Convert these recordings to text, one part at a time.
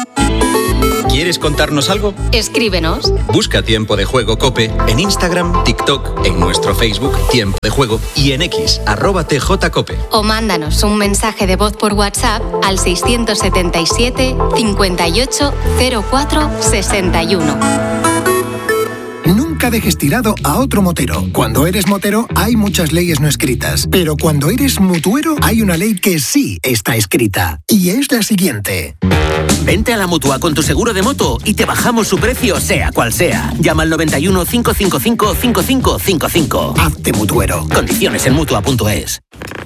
¿Quieres contarnos algo? Escríbenos. Busca Tiempo de Juego COPE en Instagram, TikTok, en nuestro Facebook Tiempo de Juego y en X, @TJCOPE. O mándanos un mensaje de voz por WhatsApp al 677 58 04 61. Nunca dejes tirado a otro motero. Cuando eres motero hay muchas leyes no escritas, pero cuando eres mutuero hay una ley que sí está escrita, y es la siguiente. Vente a la Mutua con tu seguro de moto y te bajamos su precio sea cual sea. Llama al 91 555 5555. Hazte mutuero. Condiciones en Mutua.es.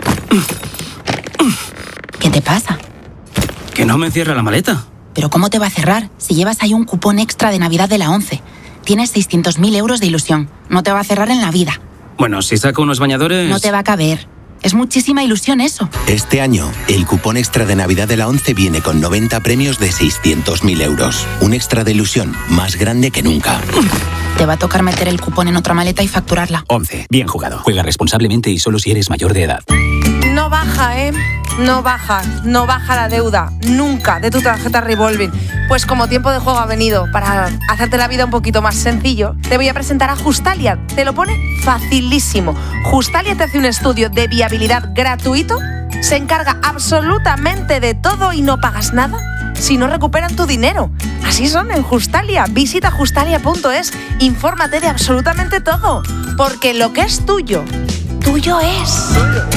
¿Qué te pasa? Que no me cierra la maleta. ¿Pero cómo te va a cerrar si llevas ahí un cupón extra de Navidad de la 11? Tienes 600.000 euros de ilusión. No te va a cerrar en la vida. Bueno, si saco unos bañadores... No te va a caber. Es muchísima ilusión eso. Este año, el cupón extra de Navidad de la 11 viene con 90 premios de 600.000 euros. Un extra de ilusión más grande que nunca. Te va a tocar meter el cupón en otra maleta y facturarla. 11. Bien jugado. Juega responsablemente y solo si eres mayor de edad. No baja, ¿eh? No baja la deuda, nunca, de tu tarjeta revolving. Pues como Tiempo de Juego ha venido para hacerte la vida un poquito más sencillo, te voy a presentar a Justalia. Te lo pone facilísimo. Justalia te hace un estudio de viabilidad gratuito, se encarga absolutamente de todo y no pagas nada si no recuperan tu dinero. Así son en Justalia. Visita justalia.es, infórmate de absolutamente todo, porque lo que es tuyo, tuyo es.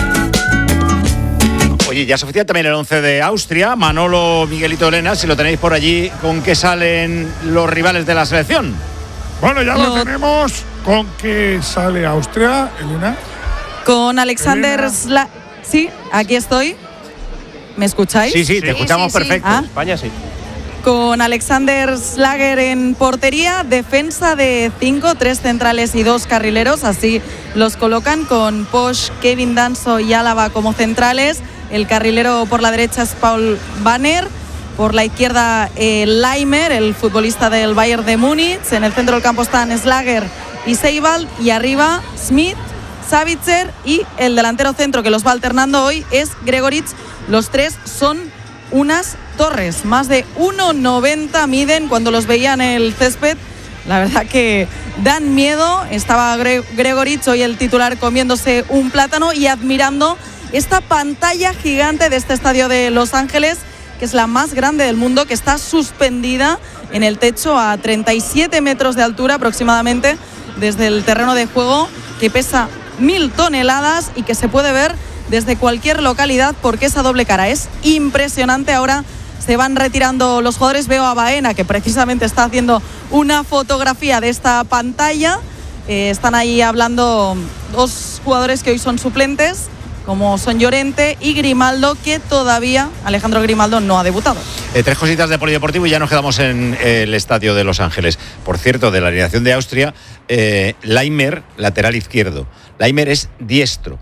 Oye, ya es oficial también el 11 de Austria. Manolo, Miguelito, Elena, si lo tenéis por allí, ¿con qué salen los rivales de la selección? Bueno, ya lo tenemos. ¿Con qué sale Austria, Elena? Con Alexander Sí, aquí estoy. ¿Me escucháis? Sí, te escuchamos perfecto. ¿Ah? España sí. Con Alexander Schlager en portería, defensa de 5, 3 centrales y 2 carrileros, así los colocan, con Posch, Kevin Danso y Álava como centrales. El carrilero por la derecha es Paul Banner, por la izquierda Leimer, el futbolista del Bayern de Múnich. En el centro del campo están Schlager y Seibald, y arriba Schmidt, Savitzer, y el delantero centro que los va alternando hoy es Gregoritsch. Los tres son unas torres, más de 1,90 miden. Cuando los veía en el césped, la verdad que dan miedo. Estaba Gregoritsch, hoy el titular, comiéndose un plátano y admirando esta pantalla gigante de este estadio de Los Ángeles, que es la más grande del mundo, que está suspendida en el techo a 37 metros de altura aproximadamente desde el terreno de juego, que pesa 1.000 toneladas y que se puede ver desde cualquier localidad, porque esa doble cara es impresionante. Ahora se van retirando los jugadores. Veo a Baena, que precisamente está haciendo una fotografía de esta pantalla. Están ahí hablando dos jugadores que hoy son suplentes, como son Llorente y Grimaldo, que todavía Alejandro Grimaldo no ha debutado. 3 cositas de polideportivo y ya nos quedamos en el estadio de Los Ángeles. Por cierto, de la alineación de Austria, Leimer, lateral izquierdo. Leimer es diestro.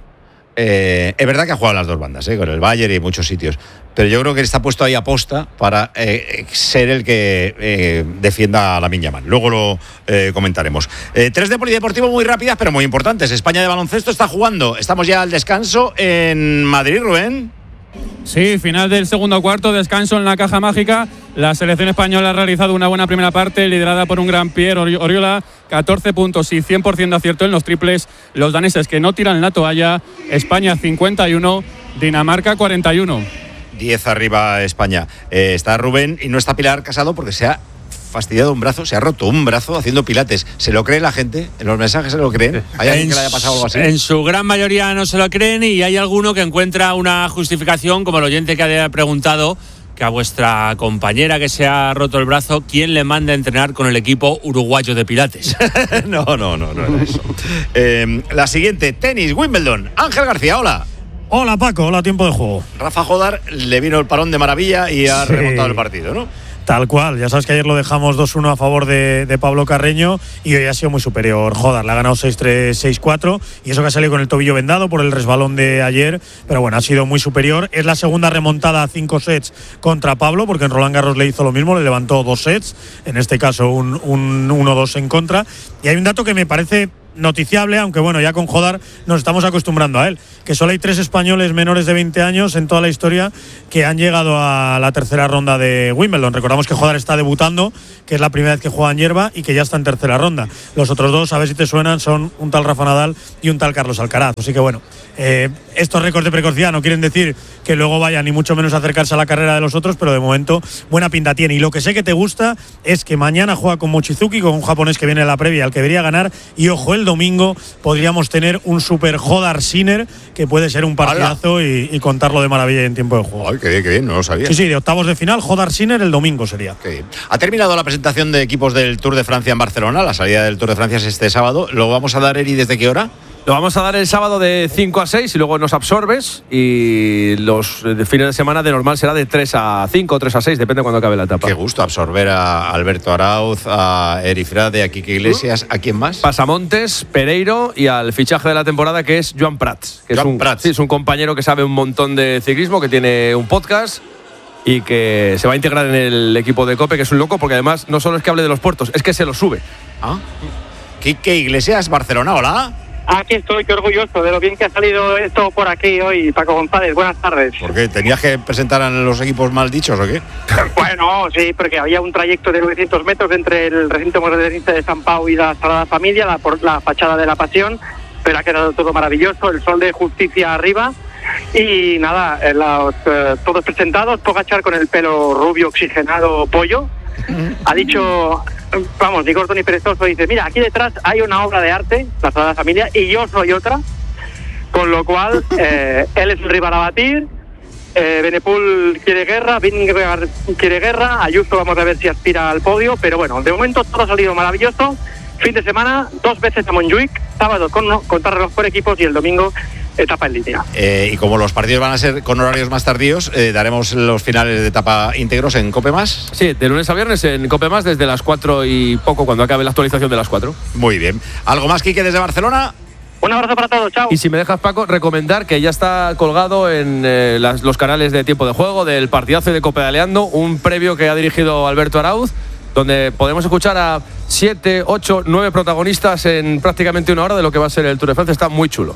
Es verdad que ha jugado en las dos bandas, con el Bayern y muchos sitios, pero yo creo que está puesto ahí a posta para ser el que defienda a Lamine Yamal. Luego lo comentaremos. 3 de polideportivo muy rápidas pero muy importantes. España de baloncesto está jugando. Estamos ya al descanso en Madrid, Rubén. Sí, final del segundo cuarto, descanso en la caja mágica. La selección española ha realizado una buena primera parte, liderada por un gran Pierre Oriola, 14 puntos y 100% de acierto en los triples. Los daneses que no tiran la toalla. España 51, Dinamarca 41. 10 arriba España. Está Rubén y no está Pilar Casado porque se ha fastidiado un brazo, se ha roto un brazo haciendo pilates. ¿Se lo cree la gente? ¿En los mensajes se lo creen? ¿Hay alguien que le haya pasado algo así? En su gran mayoría no se lo creen, y hay alguno que encuentra una justificación, como el oyente que ha preguntado que a vuestra compañera que se ha roto el brazo, ¿quién le manda a entrenar con el equipo uruguayo de pilates? No era eso. La siguiente, tenis, Wimbledon. Ángel García, hola. Hola Paco, hola Tiempo de Juego. Rafa Jodar le vino el parón de maravilla y ha remontado el partido, ¿no? Tal cual, ya sabes que ayer lo dejamos 2-1 a favor de Pablo Carreño y hoy ha sido muy superior Jodar, le ha ganado 6-3, 6-4 y eso que ha salido con el tobillo vendado por el resbalón de ayer, pero bueno, ha sido muy superior. Es la segunda remontada a 5 sets contra Pablo, porque en Roland Garros le hizo lo mismo, le levantó 2 sets, en este caso un 1-2 en contra. Y hay un dato que me parece noticiable, aunque bueno, ya con Jodar nos estamos acostumbrando a él, que solo hay 3 españoles menores de 20 años en toda la historia que han llegado a la tercera ronda de Wimbledon. Recordamos que Jodar está debutando, que es la primera vez que juega en hierba y que ya está en tercera ronda. Los otros 2, a ver si te suenan, son un tal Rafa Nadal y un tal Carlos Alcaraz. Así que bueno, estos récords de precocidad no quieren decir que luego vaya ni mucho menos acercarse a la carrera de los otros, pero de momento buena pinta tiene. Y lo que sé que te gusta es que mañana juega con Mochizuki, con un japonés que viene a la previa, al que debería ganar, y ojo, el domingo podríamos tener un super Jodar Sinner, que puede ser un partidazo y contarlo de maravilla en tiempo de juego. Ay, qué bien, no lo sabía. Sí, de octavos de final, Jodar Sinner el domingo sería. Qué bien. Ha terminado la presentación de equipos del Tour de Francia en Barcelona. La salida del Tour de Francia es este sábado. ¿Lo vamos a dar, Eri, desde qué hora? Lo vamos a dar el sábado de 5 a 6 y luego nos absorbes, y los fines de semana de normal será de 3 a 5 o 3 a 6, depende de cuando acabe la etapa. Qué gusto absorber a Alberto Arauz, a Eri Frade, a Quique Iglesias. ¿A quién más? Pasamontes, Pereiro y al fichaje de la temporada, que es Joan Prats. Que Prats. Sí, es un compañero que sabe un montón de ciclismo, que tiene un podcast y que se va a integrar en el equipo de COPE, que es un loco, porque además no solo es que hable de los puertos, es que se los sube. Quique Iglesias, Barcelona, hola. Aquí estoy, qué orgulloso de lo bien que ha salido esto por aquí hoy, Paco González. Buenas tardes. ¿Por qué? ¿Tenías que presentar a los equipos mal dichos o qué? Bueno, sí, porque había un trayecto de 900 metros entre el recinto modernista de San Pau y la Sagrada Familia, la fachada de la Pasión, pero ha quedado todo maravilloso, el sol de justicia arriba. Y nada, todos presentados, Pogačar con el pelo rubio oxigenado pollo. Ha dicho, vamos, ni corto ni perezoso, dice, mira, aquí detrás hay una obra de arte, la Sagrada Familia, y yo soy otra, con lo cual él es el rival a batir. Benepul quiere guerra, Vingegaard quiere guerra, Ayuso vamos a ver si aspira al podio, pero bueno, de momento todo ha salido maravilloso. Fin de semana, 2 veces a Montjuic, sábado con contrarreloj por equipos y el domingo etapa en línea. Y como los partidos van a ser con horarios más tardíos, daremos los finales de etapa íntegros en COPE+. Sí, de lunes a viernes en COPE+, desde las 4 y poco, cuando acabe la actualización de las 4. Muy bien. ¿Algo más, Quique, desde Barcelona? Un abrazo para todos, chao. Y si me dejas, Paco, recomendar que ya está colgado en los canales de Tiempo de Juego del partidazo y de Copedaleando, un previo que ha dirigido Alberto Arauz, donde podemos escuchar a 7, 8, 9 protagonistas en prácticamente una hora de lo que va a ser el Tour de Francia. Está muy chulo.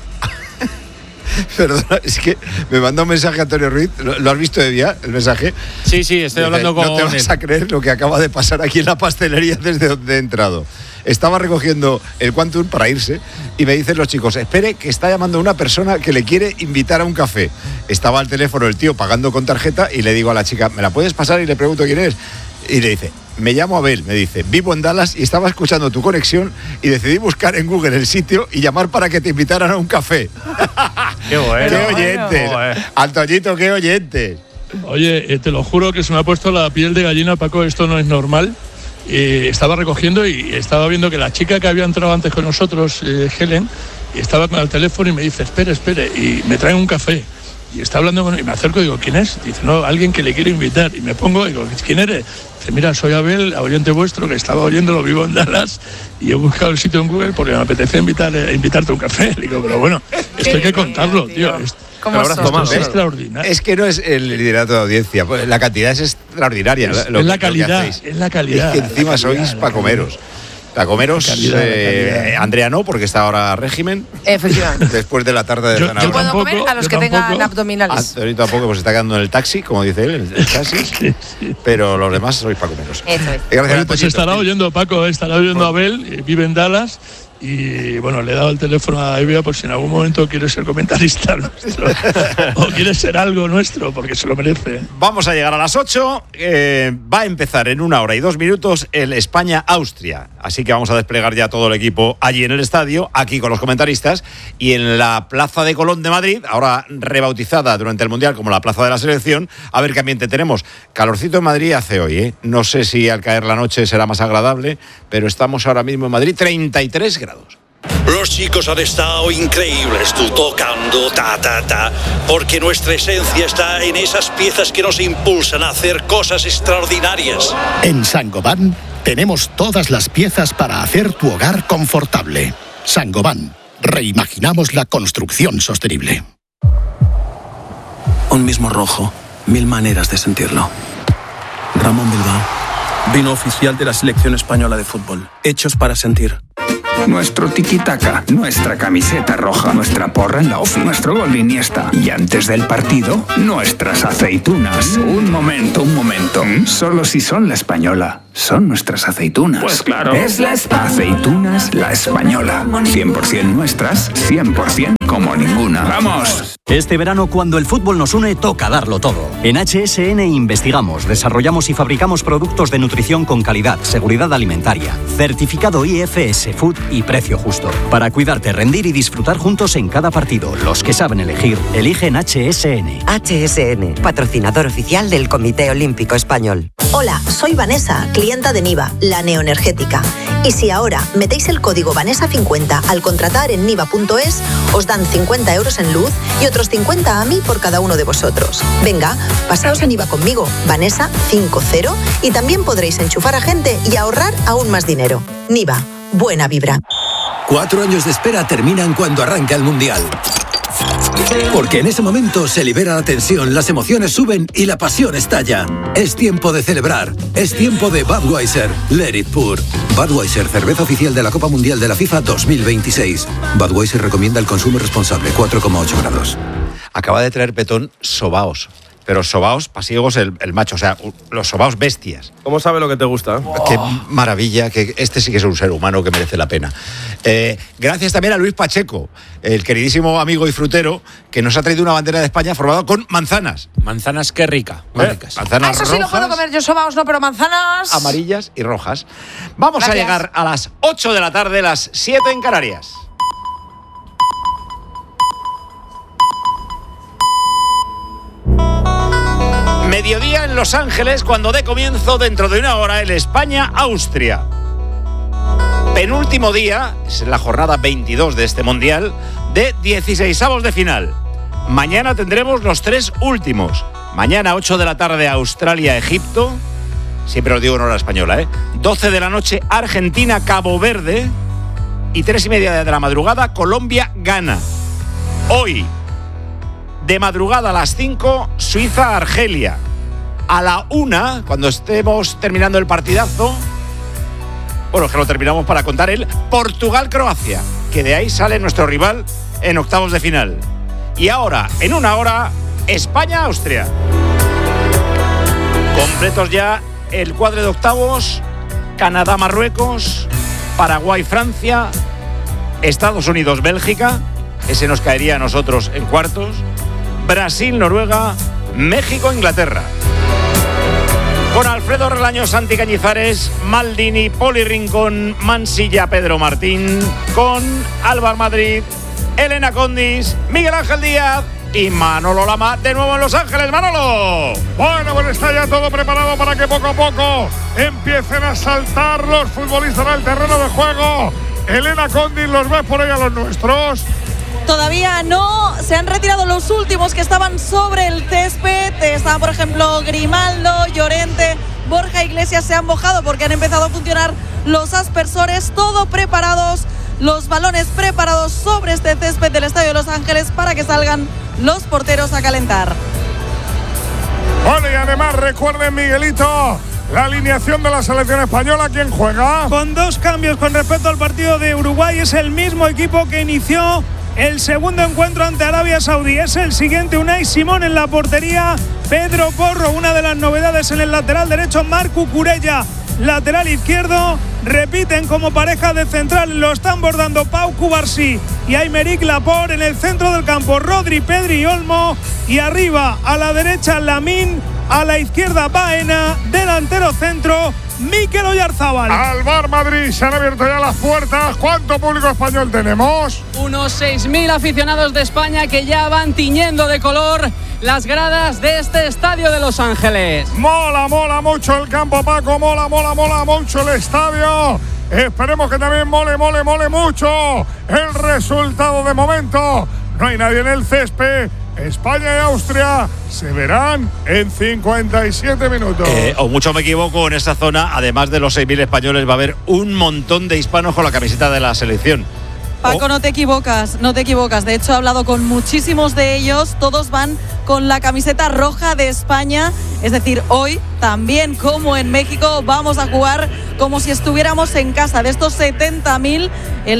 Perdona, es que me manda un mensaje Antonio Ruiz. ¿Lo has visto de día, el mensaje? Sí, estoy hablando con No te vas a creer lo que acaba de pasar aquí en la pastelería desde donde he entrado. Estaba recogiendo el Quantum para irse y me dicen los chicos, espere que está llamando una persona que le quiere invitar a un café. Estaba al teléfono el tío pagando con tarjeta y le digo a la chica, ¿me la puedes pasar? Y le pregunto quién es. Y le dice, me llamo Abel, me dice, vivo en Dallas y estaba escuchando tu conexión y decidí buscar en Google el sitio y llamar para que te invitaran a un café. ¡Qué bueno! ¡Qué oyentes! Antoñito, qué oyentes. Oye, te lo juro que se me ha puesto la piel de gallina, Paco, esto no es normal. Estaba recogiendo y estaba viendo que la chica que había entrado antes con nosotros, Helen, estaba con el teléfono y me dice, espere, y me trae un café. Y está hablando con él, y me acerco y digo, ¿quién es? Dice, no, alguien que le quiere invitar. Y me pongo y digo, ¿quién eres? Dice, mira, soy Abel, oyente vuestro, que estaba oyéndolo, vivo en Dallas, y he buscado el sitio en Google porque me apetece invitarte a un café. Le digo, pero bueno, esto hay que contarlo, tío. ¿Cómo es extraordinario. Es que no es el liderato de audiencia, la cantidad es extraordinaria. Es la calidad, es la calidad. Es que encima sois para comeros. Para comeros, Andrea no, porque está ahora a régimen. Efectivamente. Después de la tarde de Yo puedo comer a los que tengan abdominales. Ahorita tampoco, pues está quedando en el taxi, como dice él, el taxi. Sí. Pero los demás sois para comeros. Eso es. Gracias, pues estará oyendo, Paco, estará oyendo a Abel, vive en Dallas. Y bueno, le he dado el teléfono a Evia por si en algún momento quiere ser comentarista nuestro o quiere ser algo nuestro, porque se lo merece. Vamos a llegar a las 8. Va a empezar en 1 hora y 2 minutos el España-Austria. Así que vamos a desplegar ya todo el equipo allí en el estadio, aquí con los comentaristas, y en la Plaza de Colón de Madrid, ahora rebautizada durante el Mundial como la Plaza de la Selección. A ver qué ambiente tenemos. Calorcito en Madrid hace hoy, ¿eh? No sé si al caer la noche será más agradable, pero estamos ahora mismo en Madrid, 33 grados. Los chicos han estado increíbles, tú tocando, porque nuestra esencia está en esas piezas que nos impulsan a hacer cosas extraordinarias. En Saint-Gobain tenemos todas las piezas para hacer tu hogar confortable. Saint-Gobain, reimaginamos la construcción sostenible. Un mismo rojo, 1000 maneras de sentirlo. Ramón Bilbao, vino oficial de la selección española de fútbol, hechos para sentir. Nuestro tiki-taka, nuestra camiseta roja, nuestra porra en la ofi, nuestro gol de Iniesta. Y antes del partido, nuestras aceitunas. Un momento. Solo si son la española, son nuestras aceitunas. Pues claro. Es la Aceitunas La Española. 100% nuestras, 100% como ninguna. ¡Vamos! Este verano, cuando el fútbol nos une, toca darlo todo. En HSN investigamos, desarrollamos y fabricamos productos de nutrición con calidad, seguridad alimentaria, certificado IFS Food y precio justo. Para cuidarte, rendir y disfrutar juntos en cada partido. Los que saben elegir, eligen HSN. HSN, patrocinador oficial del Comité Olímpico Español. Hola, soy Vanessa, clienta de Niva, la neoenergética. Y si ahora metéis el código Vanessa50 al contratar en niva.es, os dan 50 euros en luz y otros 50 a mí por cada uno de vosotros. Venga, pasaos a Niva conmigo, Vanessa50, y también podréis enchufar a gente y ahorrar aún más dinero. Niva, buena vibra. 4 años de espera terminan cuando arranca el Mundial. Porque en ese momento se libera la tensión, las emociones suben y la pasión estalla. Es tiempo de celebrar. Es tiempo de Budweiser. Let it pour. Budweiser, cerveza oficial de la Copa Mundial de la FIFA 2026. Budweiser recomienda el consumo responsable, 4,8 grados. Acaba de traer Petón sobaos. Pero sobaos pasiegos el macho, o sea, los sobaos bestias. ¿Cómo sabe lo que te gusta? Qué maravilla, que este sí que es un ser humano que merece la pena. Gracias también a Luis Pacheco, el queridísimo amigo y frutero, que nos ha traído una bandera de España formada con manzanas. Manzanas, qué rica. Manzanas eso rojas, sí lo puedo comer yo, sobaos no, pero manzanas... amarillas y rojas. Vamos Gracias. a llegar a las 8 de la tarde, las 7 en Canarias. Mediodía en Los Ángeles, cuando dé comienzo dentro de una hora el España-Austria. Penúltimo día, es la jornada 22 de este Mundial, de 16avos de final. Mañana tendremos los 3 últimos. Mañana 8 de la tarde Australia-Egipto, siempre os digo en hora española, 12 de la noche Argentina-Cabo Verde y 3:30 de la madrugada Colombia-Ghana. Hoy, de madrugada a las 5, Suiza-Argelia. A la 1, cuando estemos terminando el partidazo, bueno, que lo terminamos para contar el Portugal-Croacia, que de ahí sale nuestro rival en octavos de final. Y ahora, en una hora, España-Austria. Completos ya el cuadro de octavos, Canadá-Marruecos, Paraguay-Francia, Estados Unidos-Bélgica, ese nos caería a nosotros en cuartos, Brasil-Noruega, México-Inglaterra. Con Alfredo Relaño, Santi Cañizares, Maldini, Poli Rincón, Mansilla, Pedro Martín, con Álvaro Madrid, Elena Condis, Miguel Ángel Díaz y Manolo Lama, de nuevo en Los Ángeles. ¡Manolo! Bueno, pues está ya todo preparado para que poco a poco empiecen a saltar los futbolistas al terreno de juego. Elena Condis, ¿los ves por ahí a los nuestros? Todavía no, se han retirado los últimos que estaban sobre el césped. Estaban, por ejemplo, Grimaldo, Llorente, Borja Iglesias, se han mojado porque han empezado a funcionar los aspersores, todo preparados, los balones preparados sobre este césped del Estadio de Los Ángeles para que salgan los porteros a calentar. Bueno, y además recuerden, Miguelito, la alineación de la selección española. ¿Quién juega? Con 2 cambios con respecto al partido de Uruguay. Es el mismo equipo que inició el segundo encuentro ante Arabia Saudí. Es el siguiente: Unai Simón en la portería, Pedro Porro, una de las novedades en el lateral derecho, Marc Cucurella, lateral izquierdo. Repiten como pareja de central, lo están bordando Pau Cubarsí y Aymeric Laporte. En el centro del campo, Rodri, Pedri y Olmo, y arriba a la derecha Lamine, a la izquierda Baena, delantero centro Mikel Oyarzabal. Al Bar Madrid se han abierto ya las puertas. ¿Cuánto público español tenemos? Unos 6.000 aficionados de España que ya van tiñendo de color las gradas de este Estadio de Los Ángeles. Mola mucho el campo, Paco. Mola mucho el estadio. Esperemos que también mole mucho el resultado. De momento no hay nadie en el césped. España y Austria se verán en 57 minutos. O mucho me equivoco, en esta zona, además de los 6.000 españoles, va a haber un montón de hispanos con la camiseta de la selección. Paco, no te equivocas. De hecho, he hablado con muchísimos de ellos. Todos van con la camiseta roja de España. Es decir, hoy también, como en México, vamos a jugar como si estuviéramos en casa. De estos 70.000, el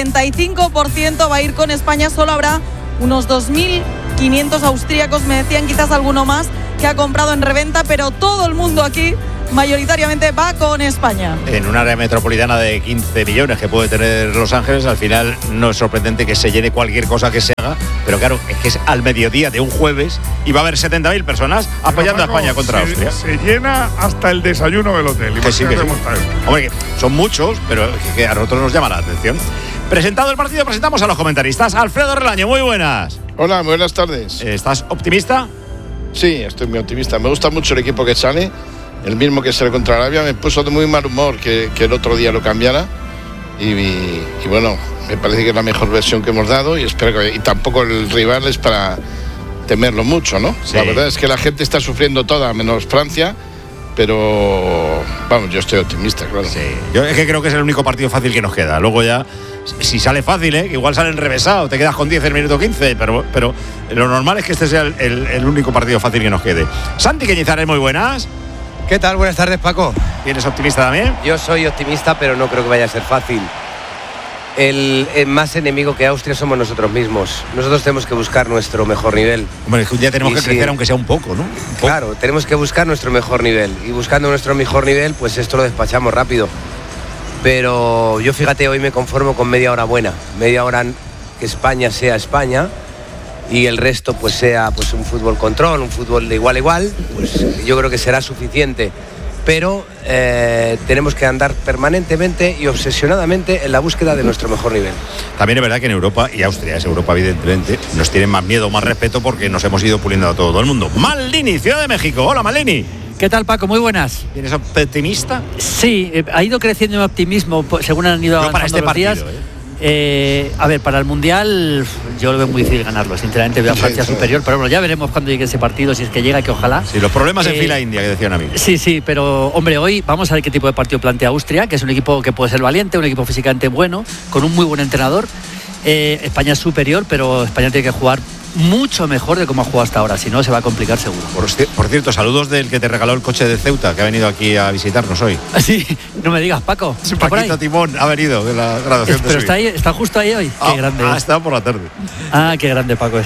75% va a ir con España. Solo habrá unos 2.500 austríacos, me decían, quizás alguno más, que ha comprado en reventa, pero todo el mundo aquí mayoritariamente va con España. En un área metropolitana de 15 millones que puede tener Los Ángeles, al final no es sorprendente que se llene cualquier cosa que se haga, pero claro, es que es al mediodía de un jueves y va a haber 70.000 personas apoyando a España contra Austria. Se llena hasta el desayuno del hotel. Que sí. Hombre, que son muchos, pero que a nosotros nos llama la atención. Presentado el partido, presentamos a los comentaristas. Alfredo Relaño, muy buenas. Hola, buenas tardes. ¿Estás optimista? Sí, estoy muy optimista. Me gusta mucho el equipo que sale. El mismo que sale contra Arabia. Me puso de muy mal humor que el otro día lo cambiara. Y bueno, me parece que es la mejor versión que hemos dado. Y espero que. Y tampoco el rival es para temerlo mucho, ¿no? Sí. La verdad es que la gente está sufriendo toda, menos Francia. Pero vamos, yo estoy optimista, claro. Sí. Yo es que creo que es el único partido fácil que nos queda. Luego ya, si sale fácil, que igual sale enrevesado, te quedas con 10 en el minuto 15, pero lo normal es que este sea el único partido fácil que nos quede. Santi Cañizares, muy buenas. ¿Qué tal? Buenas tardes, Paco. ¿Tienes optimista también? Yo soy optimista, pero no creo que vaya a ser fácil. El más enemigo que Austria somos nosotros mismos. Nosotros tenemos que buscar nuestro mejor nivel. Hombre, es que un día tenemos que crecer, aunque sea un poco, ¿no? Claro, tenemos que buscar nuestro mejor nivel. Y buscando nuestro mejor nivel, pues esto lo despachamos rápido. Pero yo, fíjate, hoy me conformo con media hora buena. Media hora que España sea España y el resto pues sea pues un fútbol control, un fútbol de igual a igual. Pues yo creo que será suficiente. Pero tenemos que andar permanentemente y obsesionadamente en la búsqueda de nuestro mejor nivel. También es verdad que en Europa, y Austria es Europa evidentemente, nos tienen más miedo, más respeto porque nos hemos ido puliendo a todo el mundo. Maldini, Ciudad de México. Hola, Maldini. ¿Qué tal, Paco? Muy buenas. ¿Tienes optimista? Sí, ha ido creciendo mi optimismo según han ido avanzando para este los partido, días. A ver, para el Mundial yo lo veo muy difícil ganarlo. Sinceramente veo a Francia superior, pero bueno, ya veremos cuando llegue ese partido, si es que llega, que ojalá. Sí, los problemas en fila india que decían a mí. Sí, pero hombre, hoy vamos a ver qué tipo de partido plantea Austria, que es un equipo que puede ser valiente, un equipo físicamente bueno, con un muy buen entrenador. España es superior, pero España tiene que jugar mucho mejor de cómo ha jugado hasta ahora, si no se va a complicar seguro. Por cierto, saludos del que te regaló el coche de Ceuta, que ha venido aquí a visitarnos hoy. Sí, no me digas, Paco. Paquito Timón ha venido de la graduación de pero está ahí, está justo ahí hoy. Qué grande. Ha estado por la tarde. Qué grande, Paco.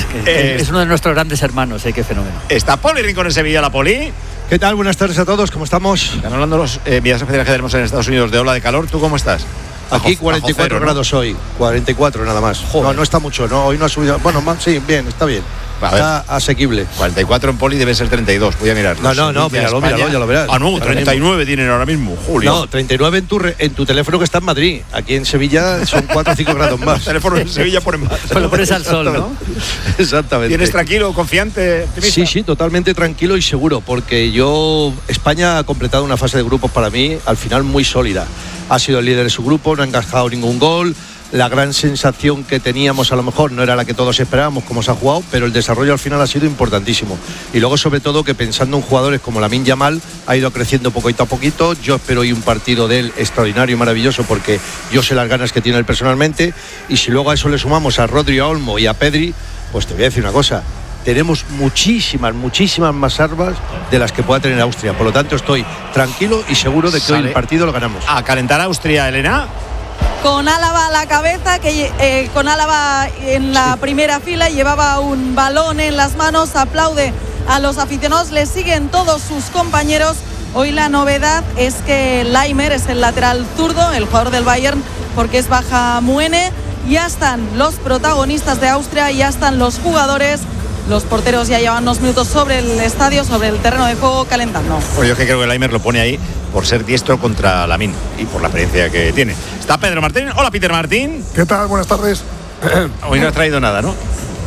Es uno de nuestros grandes hermanos, qué fenómeno. Está Poli Rincón en Sevilla, la Poli. ¿Qué tal? Buenas tardes a todos, ¿cómo estamos? Están hablando los viajes especiales que tenemos en Estados Unidos de ola de calor. ¿Tú cómo estás? Aquí 44 grados hoy, 44 nada más. No está mucho, no, hoy no ha subido. Bueno, sí, bien, está bien. Está asequible. 44 en Poli debe ser 32, voy a mirar. No, míralo, ya lo verás. Ah, no, 39 tienen ahora mismo, Julio. No, 39 en tu teléfono que está en Madrid. Aquí en Sevilla son 4 o 5 grados más. Los teléfonos en Sevilla ponen más. Pues lo pones al sol, ¿no? Exactamente. ¿Tienes tranquilo, confiante, optimista? Sí, totalmente tranquilo y seguro, porque España ha completado una fase de grupos para mí, al final muy sólida. Ha sido el líder de su grupo, no ha encajado ningún gol. La gran sensación que teníamos a lo mejor no era la que todos esperábamos como se ha jugado, pero el desarrollo al final ha sido importantísimo. Y luego sobre todo que pensando en jugadores como Lamine Yamal ha ido creciendo poquito a poquito. Yo espero hoy un partido de él extraordinario y maravilloso porque yo sé las ganas que tiene él personalmente. Y si luego a eso le sumamos a Rodri, a Olmo y a Pedri, pues te voy a decir una cosa. Tenemos muchísimas más armas de las que pueda tener Austria. Por lo tanto estoy tranquilo y seguro de que hoy el partido lo ganamos. A calentar a Austria, Elena. Con Álava a la cabeza, con Álava en la primera fila, llevaba un balón en las manos, aplaude a los aficionados, le siguen todos sus compañeros. Hoy la novedad es que Laimer es el lateral zurdo, el jugador del Bayern, porque es baja Muene. Ya están los protagonistas de Austria, ya están los jugadores. Los porteros ya llevan unos minutos sobre el estadio, sobre el terreno de juego, calentando. Pues yo es que creo que Laimer lo pone ahí por ser diestro contra Lamine y por la experiencia que tiene. Está Pedro Martín. Hola, Peter Martín. ¿Qué tal? Buenas tardes. Hoy no has traído nada, ¿no?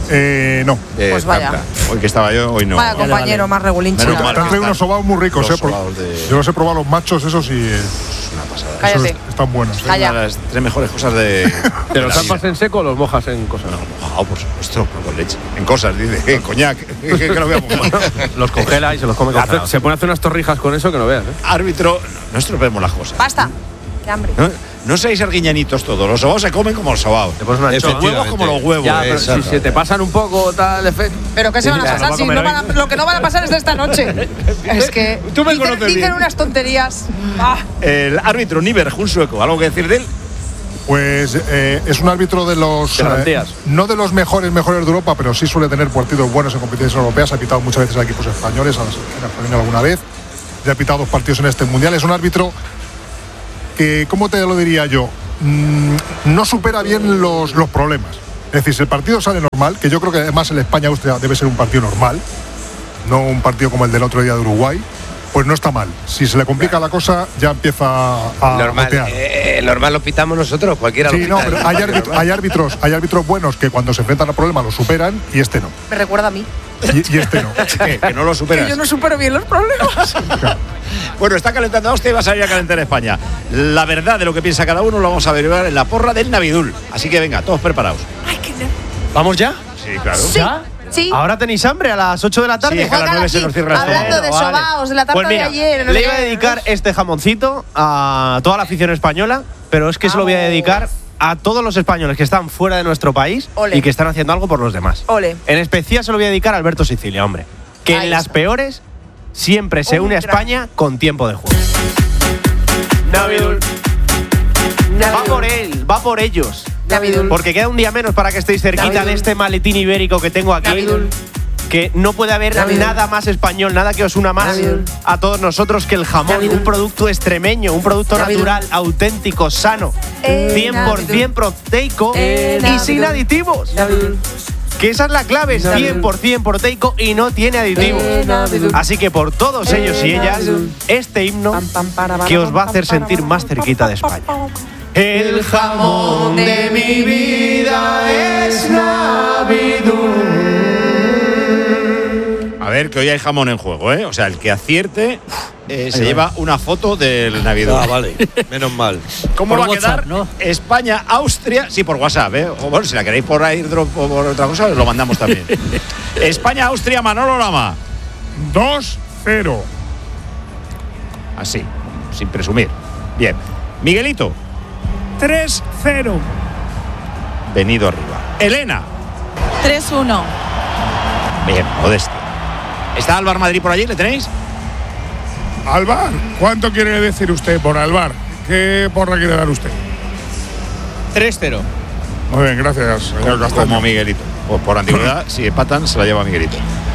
No. Pues vaya. Hoy que estaba yo, hoy no. Vaya compañero, más regulincho. Te han traído unos sobaos muy ricos, Yo los he probado los machos, esos y es una pasada. Cállate. Están buenos. Una de las 3 mejores cosas de. ¿Te los tapas en seco o los mojas en cosas? No, por supuesto, con leche. En cosas, dice, en coñac. Que lo voy a mojar. Los congela y se los come. Se pone a hacer unas torrijas con eso que no veas. Árbitro, no estropeemos las cosas. Basta. Qué hambre. No seáis arguiñanitos todos. Los sobaos se comen como los sobaos. Los huevos como los huevos. Ya, pero si se te pasan un poco tal efecto. ¿Pero qué se van a pasar? Si no lo que no van a pasar es de esta noche. Es que Tú me conoces dicen bien. unas tonterías. El árbitro Niberg, un sueco. ¿Algo que decir de él? Pues es un árbitro de los no de los mejores de Europa, pero sí suele tener partidos buenos en competiciones europeas. Ha pitado muchas veces a equipos españoles, a la selección española alguna vez. Ya ha pitado 2 partidos en este mundial. Es un árbitro que, ¿cómo te lo diría yo? No supera bien los problemas. Es decir, si el partido sale normal, que yo creo que además el España-Austria debe ser un partido normal, no un partido como el del otro día de Uruguay, pues no está mal. Si se le complica la cosa, ya empieza a botear. Normal lo pitamos nosotros, cualquiera lo Sí, pita. no, pero hay árbitros buenos que cuando se enfrentan a problemas lo superan y este no. Me recuerda a mí. Y este no. Que no lo superas. Que yo no supero bien los problemas. Bueno, está calentando Austria y va a salir a calentar España. La verdad de lo que piensa cada uno lo vamos a averiguar en la porra del Navidul. Así que venga, todos preparados. ¿Vamos ya? Sí, claro. ¿Ya? Sí. ¿Ahora tenéis hambre a las 8 de la tarde? Sí, es que a las 9 se nos cierra el Hablando de sobaos, de la tarta Pues mira, de ayer. le iba a dedicar este jamoncito a toda la afición española, pero es que se lo voy a dedicar a todos los españoles que están fuera de nuestro país y que están haciendo algo por los demás. Ole. En especial se lo voy a dedicar a Alberto Sicilia, hombre. Que en las peores siempre se une a España con tiempo de juego. Navidul. Va por él, va por ellos. Navidul. Porque queda un día menos para que estéis cerquita Navidul. de este maletín ibérico que tengo aquí. Navidul. Que no puede haber nada más español, nada que os una más a todos nosotros que el jamón, un producto extremeño, un producto natural, auténtico, sano, 100% proteico y sin aditivos. Que esa es la clave, es 100% proteico y no tiene aditivos. Así que por todos ellos y ellas, este himno que os va a hacer sentir más cerquita de España. El jamón de mi vida es Navidul. A ver, que hoy hay jamón en juego, ¿eh? O sea, el que acierte se lleva una foto del Navidul. Ah, vale. Menos mal. ¿Cómo Por va a WhatsApp, quedar? ¿no? España, Austria, sí, por WhatsApp, ¿eh? O bueno, si la queréis por airdrop o por otra cosa, os lo mandamos también. España, Austria, Manolo Lama. 2-0. Así, sin presumir. Bien. Miguelito. 3-0. Venido arriba. Elena. 3-1. Bien, modestia. ¿Está Álvar Madrid por allí? ¿Le tenéis? Álvar, ¿cuánto quiere decir usted por Álvar? ¿Qué porra quiere dar usted? 3-0. Muy bien, gracias, señor Castaño. Como Miguelito. Pues por antigüedad, si empatan, se la lleva Miguelito.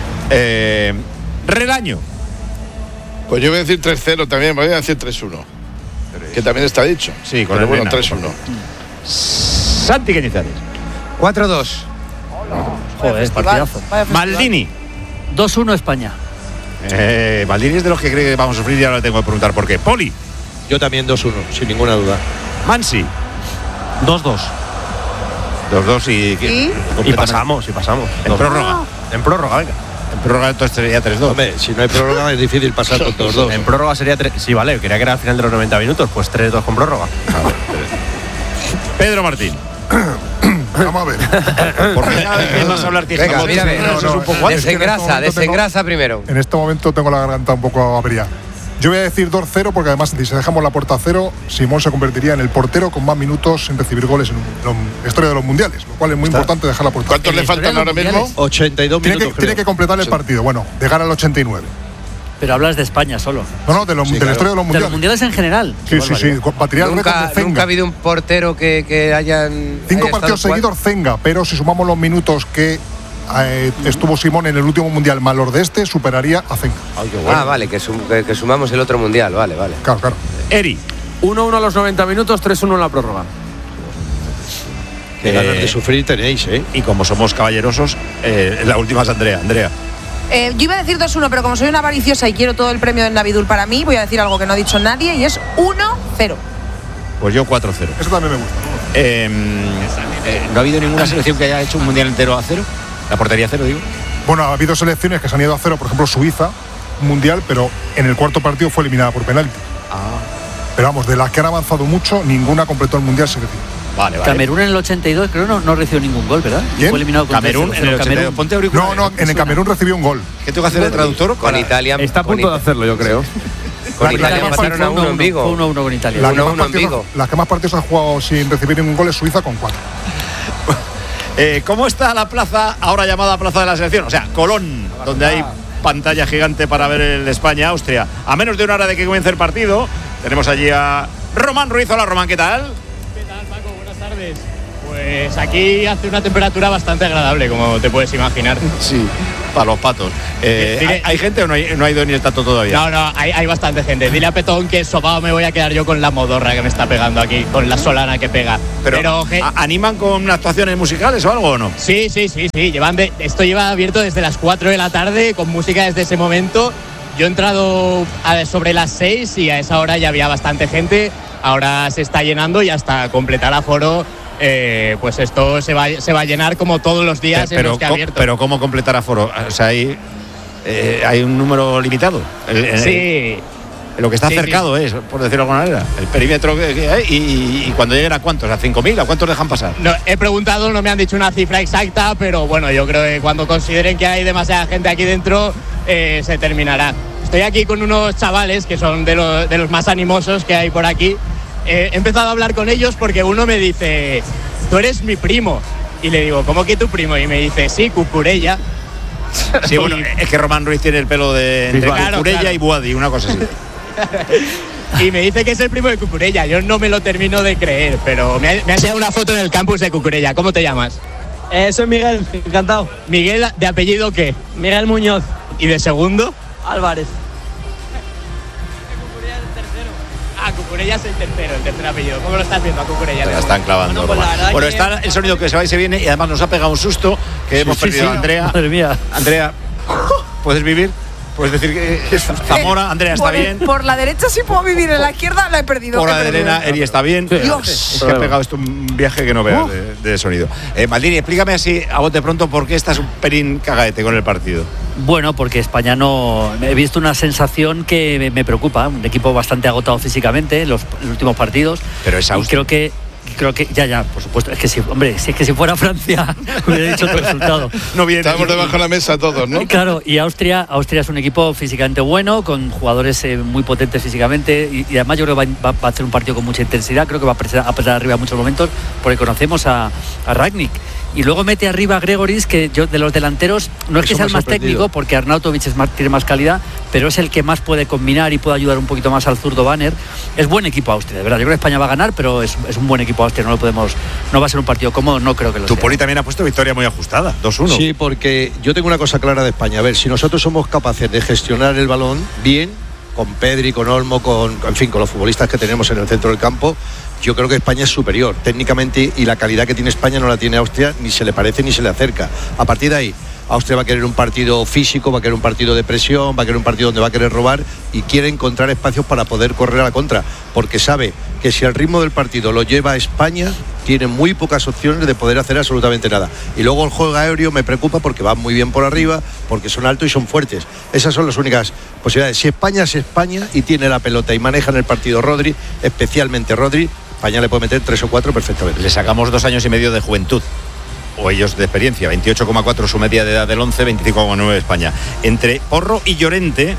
Relaño. Pues yo voy a decir 3-0 también, voy a decir 3-1. Que también está dicho. Sí, con pero el bueno, 3-1. Santi Cañizares. 4-2. Joder, partidazo. Maldini. 2-1 España. Maldini es de los que cree que vamos a sufrir y ahora le tengo que preguntar por qué. Poli. Yo también 2-1, sin ninguna duda. Mansi. 2-2. 2-2 Y pasamos. En prórroga. En prórroga, venga. En prórroga entonces sería 3-2. Hombre, si no hay prórroga es difícil pasar con todos dos. En prórroga sería 3. Sí, vale, quería que era al final de los 90 minutos, pues 3-2 con prórroga. Pedro Martín. Vamos a ver. Porque cada vez que vas a hablar tienes Venga, mírame. eso es un poco antes. Desengrasa primero. En este momento tengo la garganta un poco averiada. Yo voy a decir 2-0 porque además si dejamos la puerta a 0, Simón se convertiría en el portero con más minutos sin recibir goles en la historia de los mundiales, lo cual es muy importante dejar la puerta. ¿Cuántos le faltan ahora mismo? 82 minutos. Tiene que completar el partido, bueno, llegar al 89. Pero hablas de España solo. No, de la historia de los De los mundiales. mundiales en general. Sí. Batería el récord de Zenga. Nunca ha habido un portero que hayan. 5 haya partidos estado seguidos Zenga, pero si sumamos los minutos que estuvo Simón en el último mundial más los de este, superaría a Zenga. Ah, vale, que sumamos el otro mundial, vale. Claro. Eri. 1-1 a los 90 minutos, 3-1 en la prórroga. Que ganas de sufrir tenéis, ¿eh? Y como somos caballerosos, la última es Andrea. Yo iba a decir 2-1, pero como soy una avariciosa y quiero todo el premio del Navidul para mí, voy a decir algo que no ha dicho nadie y es 1-0. Pues yo 4-0. Eso también me gusta. ¿No ha habido ninguna selección que haya hecho un mundial entero a 0? La portería 0, digo. Bueno, ha habido selecciones que se han ido a 0, por ejemplo Suiza, mundial, pero en el cuarto partido fue eliminada por penalti. Pero vamos, de las que han avanzado mucho, ninguna completó el mundial selectivo. Vale. Camerún en el 82 creo no recibió ningún gol, ¿verdad? ¿Quién? Fue eliminado con Camerún en el 82. Ponte auriculares. No, en el Camerún recibió un gol. ¿Qué tengo que hacer de traductor? Con Italia. Está a punto de hacerlo, yo creo. Con Italia empataron a 1 en Vigo. 1-1 con Italia. Las que más partidos han jugado sin recibir ningún gol es Suiza con 4. ¿Cómo está la plaza, ahora llamada Plaza de la Selección? O sea, Colón, donde hay pantalla gigante para ver el España-Austria. A menos de una hora de que comience el partido, tenemos allí a Román Ruiz. Hola, Román, ¿qué tal? ¿Qué tal, Paco? Buenas tardes. Pues aquí hace una temperatura bastante agradable, como te puedes imaginar. Sí, para los patos. ¿Hay gente o no ha ido ni el tato todavía? No, hay bastante gente. Dile a Petón que sobao me voy a quedar yo con la modorra que me está pegando aquí, con la solana que pega. Pero ¿animan con actuaciones musicales o algo o no? Sí. Esto lleva abierto desde las 4 de la tarde, con música desde ese momento. Yo he entrado sobre las 6 y a esa hora ya había bastante gente. Ahora se está llenando y hasta completar aforo. Pues esto se va a llenar como todos los días en los que ha abierto. Pero ¿cómo completar aforo? O sea, hay un número limitado. Sí. Lo que está cercado es, por decirlo de alguna manera, el perímetro que hay y cuando lleguen a cuántos, a 5.000, ¿a cuántos dejan pasar? No, he preguntado, no me han dicho una cifra exacta, pero bueno, yo creo que cuando consideren que hay demasiada gente aquí dentro, se terminará. Estoy aquí con unos chavales que son de los más animosos que hay por aquí. He empezado a hablar con ellos porque uno me dice, tú eres mi primo. Y le digo, ¿cómo que tu primo? Y me dice, sí, Cucurella. Sí, bueno, es que Román Ruiz tiene el pelo de entre Cucurella y Boadi, una cosa así. Y me dice que es el primo de Cucurella. Yo no me lo termino de creer, pero me ha enseñado una foto en el campus de Cucurella. ¿Cómo te llamas? Soy Miguel, encantado. ¿Miguel de apellido qué? Miguel Muñoz. ¿Y de segundo? Álvarez. Cucurella es el tercer apellido. ¿Cómo lo estás viendo a Cucurella? La están clavando. Bueno, está el sonido que se va y se viene y además nos ha pegado un susto que hemos perdido a Andrea. Madre mía. Andrea, ¿puedes vivir? ¿Puedes decir que Zamora, Andrea está bien? Por la derecha sí puedo vivir, en la izquierda la he perdido. Por la de Elena, Eri está bien. Dios. Es que ha pegado esto un viaje que no veas de sonido. Maldini, explícame así a bote pronto por qué estás un pelín cagaete con el partido. Bueno, porque España no... He visto una sensación que me preocupa. Un equipo bastante agotado físicamente en los últimos partidos. Pero es Austria. Creo que ya, por supuesto. Es que si fuera Francia hubiera dicho otro resultado. No viene. Estamos debajo de la mesa todos, ¿no? Claro, y Austria es un equipo físicamente bueno, con jugadores muy potentes físicamente, y además yo creo que va a hacer un partido con mucha intensidad. Creo que va a pasar arriba en muchos momentos, porque conocemos a Rangnick. Y luego mete arriba a Gregoris, que yo de los delanteros no es que sea el más técnico, porque Arnautovic tiene más calidad, pero es el que más puede combinar y puede ayudar un poquito más al zurdo Banner. Es buen equipo Austria, de verdad. Yo creo que España va a ganar, pero es un buen equipo Austria. No va a ser un partido cómodo, no creo que lo sea. Tu Poli también ha puesto victoria muy ajustada, 2-1. Sí, porque yo tengo una cosa clara de España. A ver, si nosotros somos capaces de gestionar el balón bien, con Pedri, con Olmo, con los futbolistas que tenemos en el centro del campo, yo creo que España es superior técnicamente, y la calidad que tiene España no la tiene Austria, ni se le parece ni se le acerca. A partir de ahí, Austria va a querer un partido físico, va a querer un partido de presión, va a querer un partido donde va a querer robar y quiere encontrar espacios para poder correr a la contra, porque sabe que si el ritmo del partido lo lleva a España, tiene muy pocas opciones de poder hacer absolutamente nada. Y luego el juego aéreo me preocupa porque van muy bien por arriba, porque son altos y son fuertes. Esas son las únicas posibilidades. Si España es España y tiene la pelota y maneja en el partido Rodri, especialmente Rodri, España le puede meter 3 o 4 perfectamente. Le sacamos 2 años y medio de juventud, o ellos de experiencia. 28,4 su media de edad del 11, 25,9 de España. Entre Porro y Llorente,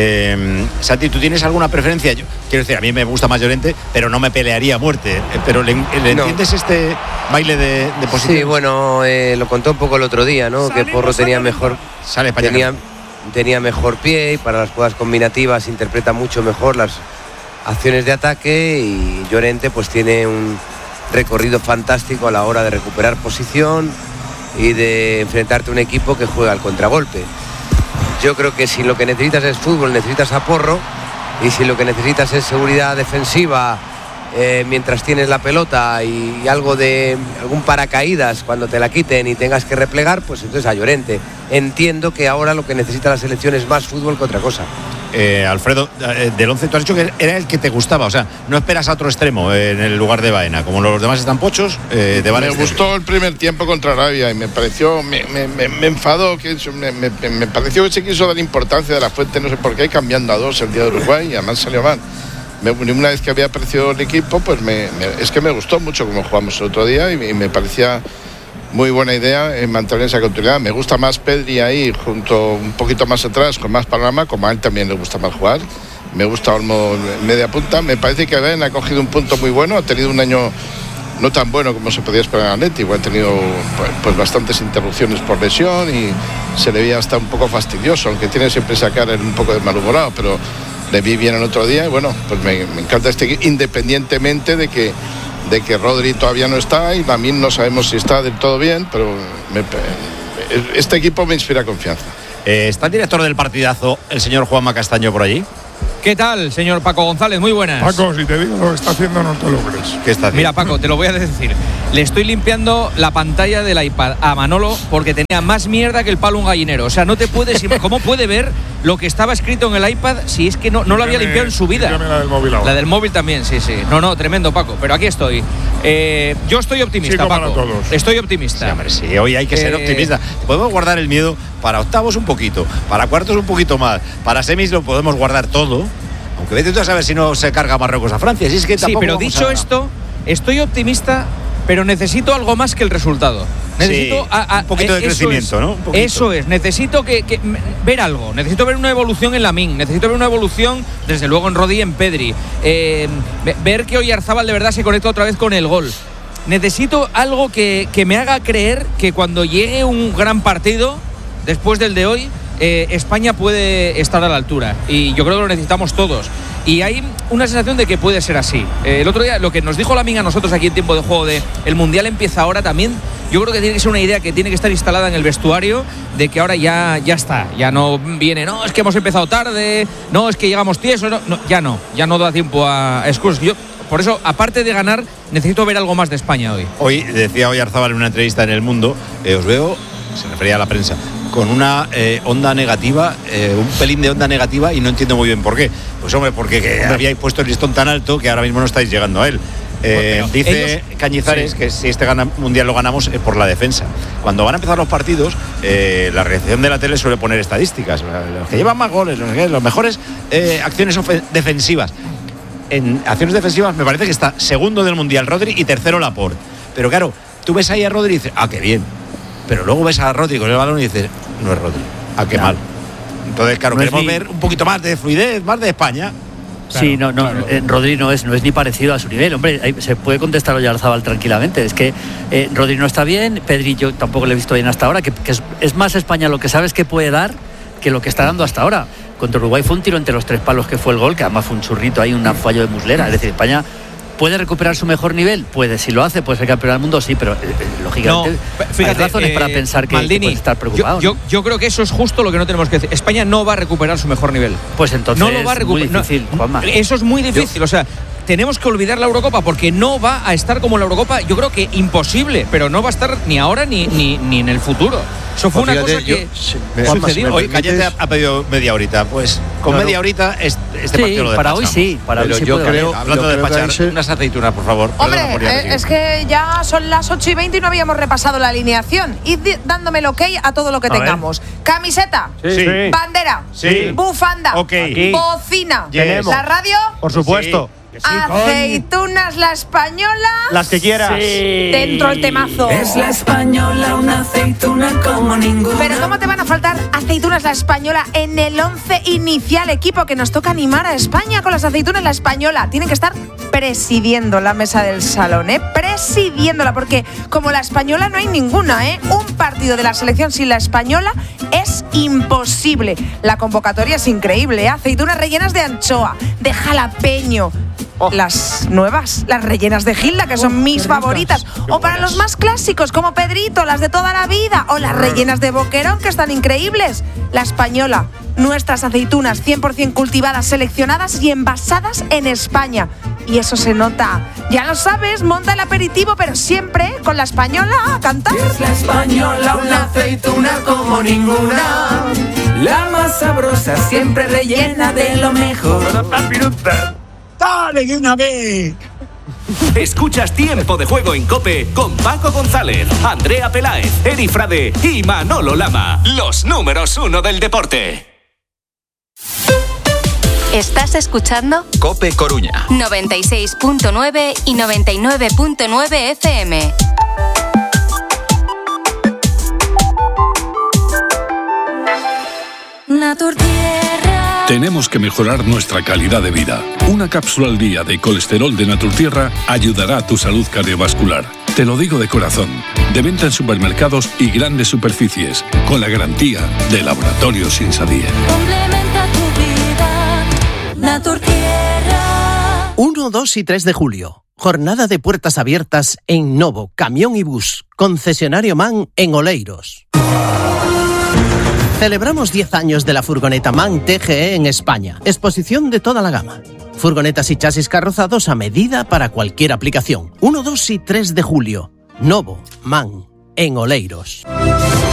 Santi, ¿tú tienes alguna preferencia? Yo quiero decir, a mí me gusta más Llorente, pero no me pelearía a muerte. Pero ¿le entiendes este baile de posición? Sí, bueno, lo contó un poco el otro día, ¿no? Que Porro tenía mejor pie, y para las jugadas combinativas interpreta mucho mejor las acciones de ataque, y Llorente pues tiene un recorrido fantástico a la hora de recuperar posición y de enfrentarte a un equipo que juega al contragolpe. Yo creo que si lo que necesitas es fútbol, necesitas a Porro, y si lo que necesitas es seguridad defensiva mientras tienes la pelota y algún paracaídas cuando te la quiten y tengas que replegar, pues entonces a Llorente. Entiendo que ahora lo que necesita la selección es más fútbol que otra cosa. Alfredo, del 11 tú has dicho que era el que te gustaba, o sea, no esperas a otro extremo en el lugar de Baena, como los demás están pochos, de Me gustó el primer tiempo contra Arabia y me pareció, me enfadó, me pareció que se quiso dar importancia de la Fuente, no sé por qué, cambiando a 2 el día de Uruguay, y además salió mal. Una vez que había aparecido el equipo, pues es que me gustó mucho como jugamos el otro día, y me parecía muy buena idea en mantener esa continuidad. Me gusta más Pedri ahí, junto un poquito más atrás, con más panorama, como a él también le gusta más jugar. Me gusta Olmo en media punta. Me parece que Ben ha cogido un punto muy bueno, ha tenido un año no tan bueno como se podía esperar en Atlético, ha tenido pues bastantes interrupciones por lesión y se le veía hasta un poco fastidioso, aunque tiene siempre esa cara un poco de malhumorado, pero le vi bien el otro día y bueno, pues me encanta este equipo, independientemente de que Rodri todavía no está y Lamine no sabemos si está del todo bien, pero este equipo me inspira confianza. ¿Está el director del partidazo, el señor Juanma Castaño, por allí? ¿Qué tal, señor Paco González? Muy buenas. Paco, si te digo lo que está haciendo, no te lo crees. ¿Qué está haciendo? Mira, Paco, te lo voy a decir. Le estoy limpiando la pantalla del iPad a Manolo porque tenía más mierda que el palo un gallinero. O sea, no te puedes... ¿Cómo puede ver lo que estaba escrito en el iPad si es que no lo había limpiado en su vida? La del móvil ahora. La del móvil también, sí. No, tremendo, Paco. Pero aquí estoy. Yo estoy optimista, Paco. Estoy optimista. Sí, hombre, sí, hoy hay que ser optimista. Podemos guardar el miedo para octavos un poquito, para cuartos un poquito más, para semis lo podemos guardar todo. Aunque vete tú a saber si no se carga Marruecos a Francia. Si es que sí, pero dicho esto, estoy optimista, pero necesito algo más que el resultado. Necesito un poquito de crecimiento, ¿no? Eso es. Necesito que ver algo. Necesito ver una evolución en Lamine. Necesito ver una evolución, desde luego, en Rodri y en Pedri. Ver que Oyarzabal de verdad se conecta otra vez con el gol. Necesito algo que me haga creer que cuando llegue un gran partido, después del de hoy, España puede estar a la altura y yo creo que lo necesitamos todos y hay una sensación de que puede ser así. El otro día lo que nos dijo Lamine a nosotros aquí en tiempo de juego de el Mundial empieza ahora también, yo creo que tiene que ser una idea que tiene que estar instalada en el vestuario de que ahora ya está, ya no viene, no, es que hemos empezado tarde, no, es que llegamos tiesos, ya no da tiempo a excusas. Yo por eso, aparte de ganar, necesito ver algo más de España hoy. Hoy decía Oyarzabal en una entrevista en El Mundo, os veo, se refería a la prensa, con una onda negativa, un pelín de onda negativa y no entiendo muy bien por qué. Pues hombre, porque habíais puesto el listón tan alto que ahora mismo no estáis llegando a él. Dice Cañizares que si este mundial lo ganamos es por la defensa. Cuando van a empezar los partidos, la reacción de la tele suele poner estadísticas. Los que llevan más goles, los mejores acciones defensivas. En acciones defensivas me parece que está segundo del mundial Rodri y tercero Laporte. Pero claro, tú ves ahí a Rodri y dices, qué bien. Pero luego ves a Rodri con el balón y dices, no es Rodri, qué mal. Entonces, claro, queremos ver un poquito más de fluidez, más de España. Sí, claro. Rodri no es ni parecido a su nivel. Hombre, se puede contestar Oyarzabal tranquilamente. Es que Rodri no está bien, Pedri yo tampoco le he visto bien hasta ahora, que es más España lo que sabes que puede dar que lo que está dando hasta ahora. Contra Uruguay fue un tiro entre los tres palos que fue el gol, que además fue un churrito ahí, un fallo de Muslera. Es decir, España ¿puede recuperar su mejor nivel? Puede, si lo hace, puede ser campeón del mundo, sí, pero lógicamente fíjate, hay razones para pensar que, Maldini, que puede estar preocupado. Yo creo que eso es justo lo que no tenemos que decir. España no va a recuperar su mejor nivel. Pues entonces no lo va a recuperar. Muy difícil, Juanma. Eso es muy difícil, o sea, tenemos que olvidar la Eurocopa porque no va a estar como la Eurocopa, yo creo que imposible, pero no va a estar ni ahora ni en el futuro. Eso fue una cosa que sucedió. Hoy Cañete ha pedido media horita, pues con media horita este partido lo despachamos. Para hoy sí, para hoy sí yo creo, hablando de despachar, unas aceitunas, por favor. Hombre, es que ya son las 8:20 y no habíamos repasado la alineación. Id dándome el ok a todo lo que tengamos. Camiseta, bandera, bufanda, bocina, la radio, por supuesto. Aceitunas la española. Las que quieras. Dentro el temazo. Es la española, una aceituna como ninguna. Pero ¿cómo te van a faltar aceitunas la española en el 11 inicial, equipo que nos toca animar a España con las aceitunas la española? Tienen que estar presidiendo la mesa del salón, presidiéndola, porque como la española no hay ninguna, un partido de la selección sin la española es imposible. La convocatoria es increíble, aceitunas rellenas de anchoa, de jalapeño. Las nuevas, las rellenas de Gilda, que son mis favoritas. O para los más clásicos, como Pedrito, las de toda la vida. O las rellenas de Boquerón, que están increíbles. La española, nuestras aceitunas 100% cultivadas, seleccionadas y envasadas en España. Y eso se nota. Ya lo sabes, monta el aperitivo, pero siempre con la española a cantar. Es la española, una aceituna como ninguna. La más sabrosa, siempre rellena de lo mejor. ¡Dale de una vez! Escuchas Tiempo de Juego en COPE con Paco González, Andrea Peláez, Eri Frade y Manolo Lama. Los números 1 del deporte. ¿Estás escuchando? COPE Coruña 96.9 y 99.9 FM. Naturtierra. tenemos que mejorar nuestra calidad de vida. Una cápsula al día de colesterol de Naturtierra ayudará a tu salud cardiovascular. Te lo digo de corazón. De venta en supermercados y grandes superficies, con la garantía de Laboratorios Insadie. Complementa tu vida, Naturtierra. 1, 2 y 3 de julio. Jornada de puertas abiertas en Novo, Camión y Bus, concesionario MAN en Oleiros. Celebramos 10 años de la furgoneta MAN TGE en España. Exposición de toda la gama. Furgonetas y chasis carrozados a medida para cualquier aplicación. 1, 2 y 3 de julio. Novo, MAN, en Oleiros.